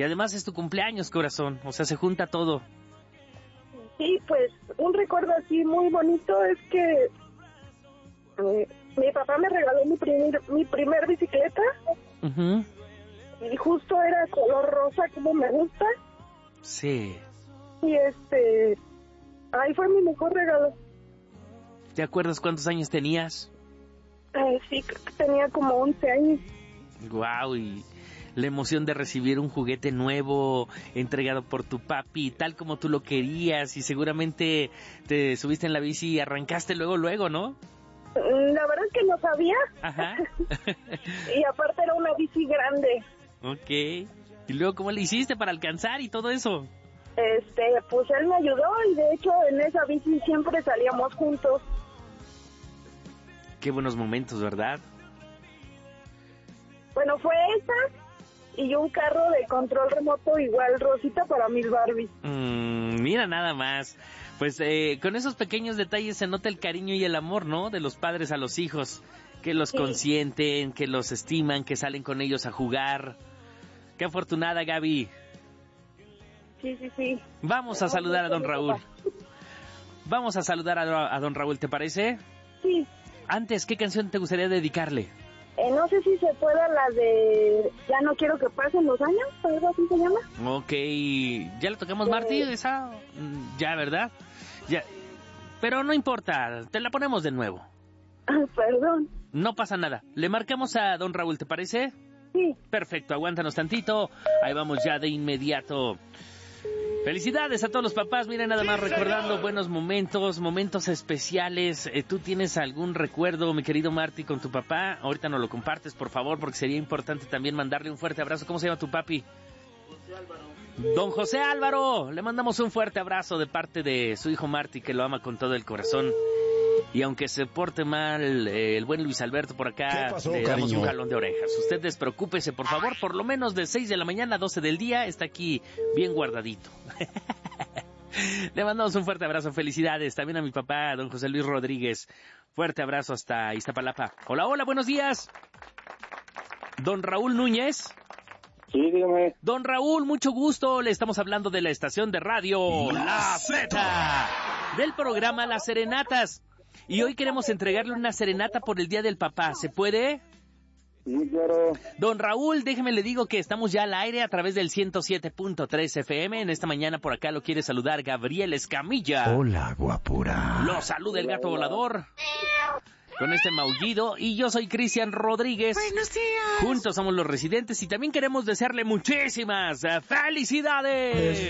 Y además es tu cumpleaños, corazón, o sea, se junta todo. Sí, pues un recuerdo así muy bonito es que mi papá me regaló mi primer bicicleta. Uh-huh. Y justo era color rosa como me gusta. Sí. Y ahí fue mi mejor regalo. ¿Te acuerdas cuántos años tenías? Sí, creo que tenía como 11 años. Guau, y la emoción de recibir un juguete nuevo entregado por tu papi, tal como tú lo querías, y seguramente te subiste en la bici y arrancaste luego, ¿no? La verdad es que no sabía. Ajá. Y aparte era una bici grande. Ok. ¿Y luego cómo le hiciste para alcanzar y todo eso? Pues él me ayudó y de hecho en esa bici siempre salíamos juntos. Qué buenos momentos, ¿verdad? Bueno, fue esa y un carro de control remoto igual rosita para mis Barbies. Mira nada más. Pues con esos pequeños detalles se nota el cariño y el amor, ¿no? De los padres a los hijos, que los consienten, que los estiman, que salen con ellos a jugar. Qué afortunada, Gaby. Sí. Vamos a saludar a don Raúl. Vamos a saludar a don Raúl, ¿te parece? Sí. Antes, ¿qué canción te gustaría dedicarle? No sé si se pueda la de Ya no quiero que pasen los años, algo así se llama. Ok, ¿ya la tocamos, Martí? Esa, ya, ¿verdad? Ya, pero no importa, te la ponemos de nuevo. Perdón. No pasa nada, le marcamos a don Raúl, ¿te parece? Sí. Perfecto, aguántanos tantito, ahí vamos ya de inmediato. Felicidades a todos los papás, miren nada más recordando buenos momentos especiales. ¿Tú tienes algún recuerdo, mi querido Marty, con tu papá? Ahorita nos lo compartes, por favor, porque sería importante también mandarle un fuerte abrazo. ¿Cómo se llama tu papi? José Álvaro. Don José Álvaro, le mandamos un fuerte abrazo de parte de su hijo Marty, que lo ama con todo el corazón. Y aunque se porte mal el buen Luis Alberto por acá, ¿Qué pasó, le damos cariño? un jalón de orejas. Usted despreocúpese, por favor, por lo menos de 6 de la mañana a 12 del día, está aquí bien guardadito. Le mandamos un fuerte abrazo, felicidades. También a mi papá, don José Luis Rodríguez. Fuerte abrazo hasta Iztapalapa. Hola, buenos días. Don Raúl Núñez. Sí, dígame. Don Raúl, mucho gusto. Le estamos hablando de la estación de radio La Z, del programa Las Serenatas. Y hoy queremos entregarle una serenata por el Día del Papá. ¿Se puede? Sí, claro. Don Raúl, déjeme le digo que estamos ya al aire a través del 107.3 FM. En esta mañana por acá lo quiere saludar Gabriel Escamilla. Hola, guapura. Lo saluda el gato volador con este maullido. Y yo soy Cristian Rodríguez. Buenos días. Juntos somos los residentes y también queremos desearle muchísimas felicidades.